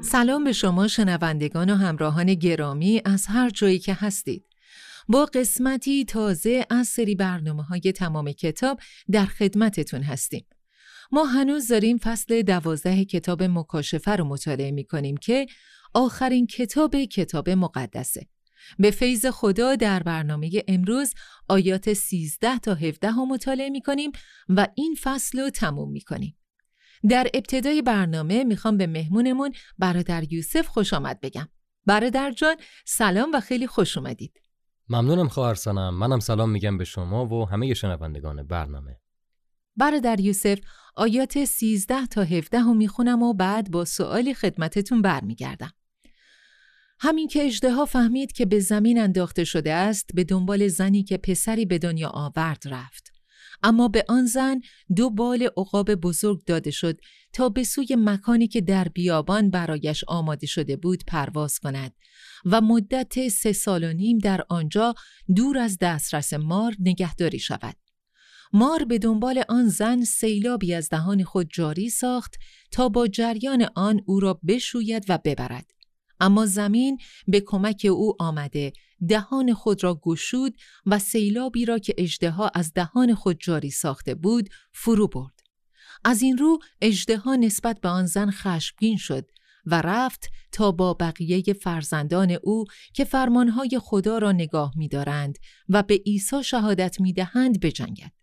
سلام به شما شنوندگان و همراهان گرامی از هر جایی که هستید. با قسمتی تازه از سری برنامه‌های تمام کتاب در خدمتتون هستیم. ما هنوز داریم فصل 12 کتاب مکاشفه رو مطالعه می‌کنیم که آخرین کتاب مقدسه. به فیض خدا در برنامه امروز آیات 13 تا 17 رو مطالعه می‌کنیم و این فصل رو تموم می‌کنیم. در ابتدای برنامه میخوام به مهمونمون برادر یوسف خوش آمد بگم. برادر جان سلام و خیلی خوش اومدید. ممنونم خواهر سنم. منم سلام میگم به شما و همه شنوندگان برنامه. برادر یوسف آیات 13 تا 17 رو میخونم و بعد با سوالی خدمتتون برمیگردم. همین که اژدها فهمید که به زمین انداخته شده است، به دنبال زنی که پسری به دنیا آورد رفت. اما به آن زن 2 بال عقاب بزرگ داده شد تا به سوی مکانی که در بیابان برایش آماده شده بود پرواز کند و مدت 3 سال و نیم در آنجا دور از دسترس مار نگهداری شود. مار به دنبال آن زن سیلابی از دهان خود جاری ساخت تا با جریان آن او را بشوید و ببرد. اما زمین به کمک او آمده دهان خود را گشود و سیلابی را که اژدها از دهان خود جاری ساخته بود فرو برد. از این رو اژدها نسبت به آن زن خشمگین شد و رفت تا با بقیه فرزندان او که فرمانهای خدا را نگاه می‌دارند و به عیسی شهادت می‌دهند بجنگد.